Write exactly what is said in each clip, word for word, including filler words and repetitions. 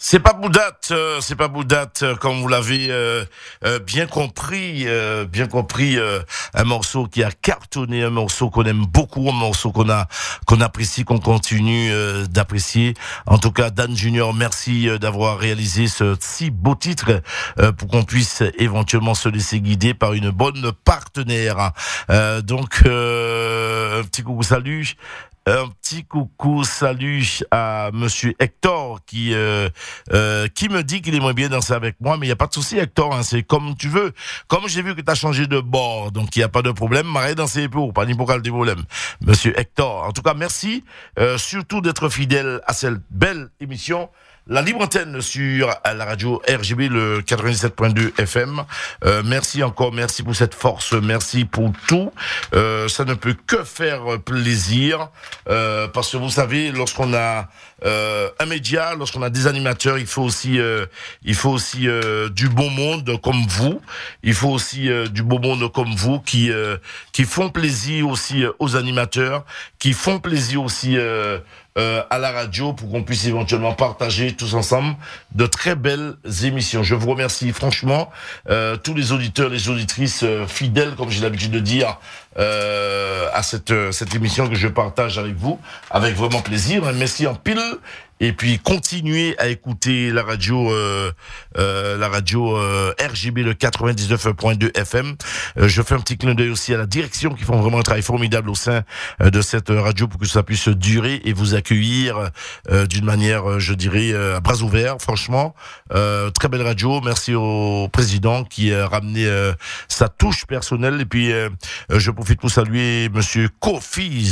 C'est pas Boudat, euh, c'est pas Boudat, euh, comme vous l'avez euh, euh, bien compris, euh, bien compris, euh, un morceau qui a cartonné, un morceau qu'on aime beaucoup, un morceau qu'on a qu'on apprécie, qu'on continue euh, d'apprécier. En tout cas, Dan Junior, merci euh, d'avoir réalisé ce si beau titre euh, pour qu'on puisse éventuellement se laisser guider par une bonne partenaire. Euh, donc, euh, un petit coucou, salut. Un petit coucou, salut à Monsieur Hector qui euh, euh, qui me dit qu'il aimerait bien danser avec moi, mais il y a pas de souci Hector, hein, c'est comme tu veux. Comme j'ai vu que tu as changé de bord, donc il y a pas de problème. M'arrête danser pour, pas ni pour quel problème. Monsieur Hector, en tout cas merci, euh, surtout d'être fidèle à cette belle émission. La libre antenne sur la radio R G B, le quatre-vingt-dix-sept point deux F M. Euh, merci encore, merci pour cette force, merci pour tout. Euh, ça ne peut que faire plaisir, euh, parce que vous savez, lorsqu'on a euh, un média, lorsqu'on a des animateurs, il faut aussi, euh, il faut aussi euh, du bon monde comme vous. Il faut aussi euh, du beau monde comme vous qui euh, qui font plaisir aussi aux animateurs, qui font plaisir aussi. Euh, Euh, à la radio pour qu'on puisse éventuellement partager tous ensemble de très belles émissions. Je vous remercie franchement euh, tous les auditeurs, les auditrices euh, fidèles, comme j'ai l'habitude de dire, euh, à cette euh, cette émission que je partage avec vous, avec vraiment plaisir. Merci en pile. Et puis continuez à écouter la radio, euh, euh, la radio euh, R G B, le quatre-vingt-dix-neuf point deux F M. Euh, je fais un petit clin d'œil aussi à la direction qui font vraiment un travail formidable au sein euh, de cette radio pour que ça puisse durer et vous accueillir euh, d'une manière, euh, je dirais, euh, à bras ouverts. Franchement, euh, très belle radio. Merci au président qui a ramené euh, sa touche personnelle. Et puis, euh, je profite pour saluer Monsieur Kofi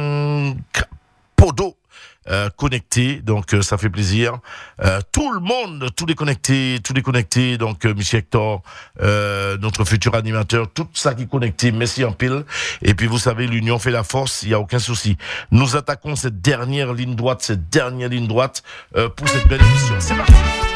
Zankapodo. Euh, connectés, donc euh, ça fait plaisir. Euh, tout le monde, tous les connectés, tous les connectés, donc euh, Monsieur Hector, euh, notre futur animateur, tout ça qui est connecté, merci en pile. Et puis vous savez, l'union fait la force, il y a aucun souci. Nous attaquons cette dernière ligne droite, cette dernière ligne droite euh, pour cette belle émission. C'est parti.